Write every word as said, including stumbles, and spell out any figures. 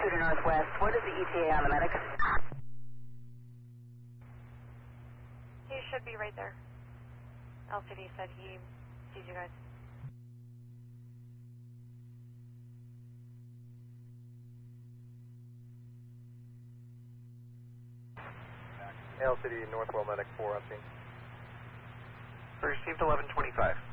Shooter Northwest, what is the E T A on the medic? He should be right there. L C D said he sees you guys. L C D Northwell Medic four on scene. Received eleven twenty-five.